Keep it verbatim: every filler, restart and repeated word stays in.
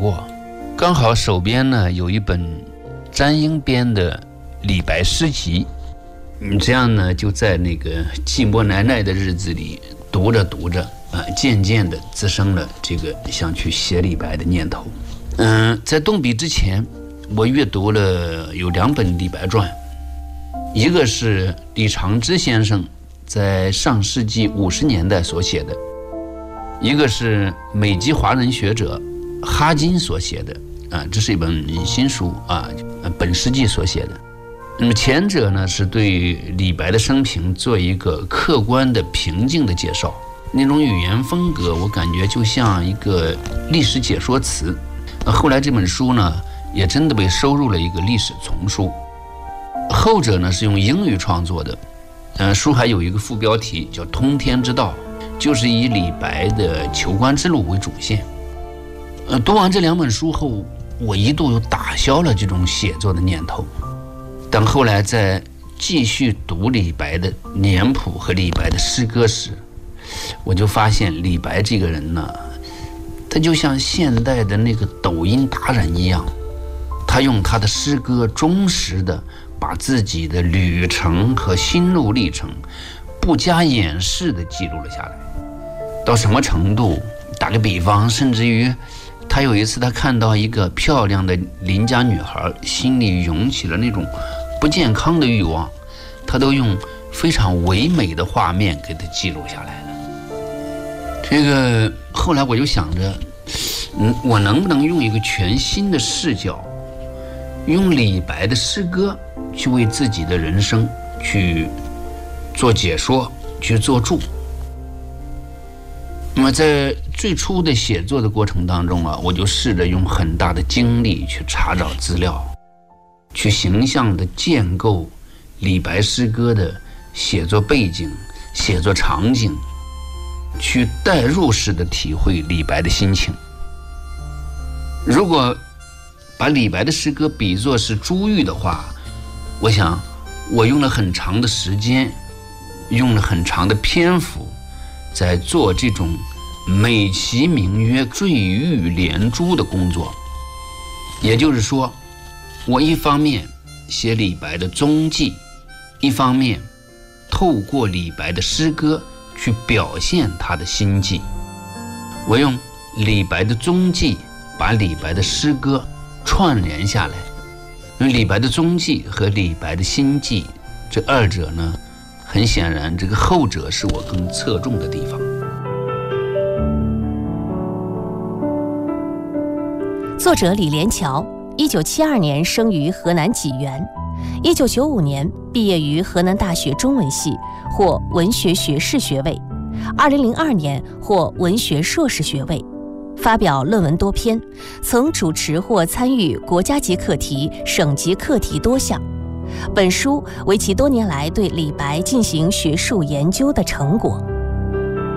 过，刚好手边呢有一本詹英编的李白诗集，嗯，这样呢就在那个寂寞难耐的日子里读着读着啊，渐渐的滋生了这个想去写李白的念头。嗯，在动笔之前，我阅读了有两本李白传，一个是李长之先生在上世纪五十年代所写的，一个是美籍华人学者哈金所写的啊，这是一本新书啊，本世纪所写的。那么前者呢是对李白的生平做一个客观的平静的介绍，那种语言风格我感觉就像一个历史解说词。后来这本书呢也真的被收入了一个历史丛书。后者呢是用英语创作的，呃，书还有一个副标题叫《通天之道》，就是以李白的求官之路为主线。呃，读完这两本书后，我一度又打消了这种写作的念头。等后来在继续读李白的年谱和李白的诗歌时，我就发现李白这个人呢，他就像现代的那个抖音达人一样，他用他的诗歌忠实的把自己的旅程和心路历程不加掩饰的记录了下来。到什么程度？打个比方，甚至于他有一次他看到一个漂亮的邻家女孩，心里涌起了那种不健康的欲望，他都用非常唯美的画面给他记录下来了。这个后来我就想着，嗯，我能不能用一个全新的视角，用李白的诗歌去为自己的人生去做解说，去做注。那么在最初的写作的过程当中啊，我就试着用很大的精力去查找资料，去形象的建构李白诗歌的写作背景、写作场景，去代入式的体会李白的心情。如果把李白的诗歌比作是珠玉的话，我想我用了很长的时间，用了很长的篇幅，在做这种美其名曰坠玉连珠的工作。也就是说，我一方面写李白的踪迹，一方面透过李白的诗歌去表现他的心迹。我用李白的踪迹把李白的诗歌串联下来，因为李白的踪迹和李白的心迹这二者呢，很显然这个后者是我更侧重的地方。 作者李连桥一九七二年生于河南济源，一九九五年毕业于河南大学中文系，获文学学士学位，二零零二年获文学硕士学位，发表论文多篇，曾主持或参与国家级课题、省级课题多项。本书为其多年来对李白进行学术研究的成果。